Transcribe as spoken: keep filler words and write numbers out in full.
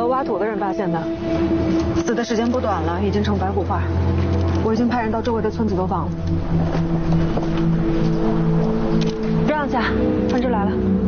挖土的人发现的，死的时间不短了，已经成白骨化。我已经派人到周围的村子走访了。让下，村支来了。